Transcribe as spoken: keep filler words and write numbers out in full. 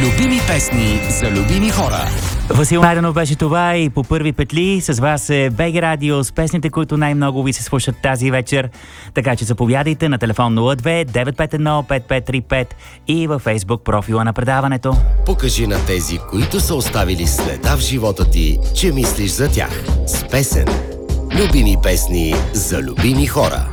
Любими песни за любими хора. Васил Найденов беше това и по първи петли с вас е БГ Радио с песните, които най-много ви се слушат тази вечер. Така че заповядайте на телефон нула две девет пет едно пет пет три пет и във Facebook профила на предаването. Покажи на тези, които са оставили следа в живота ти, че мислиш за тях. С песен. Любими песни за любими хора.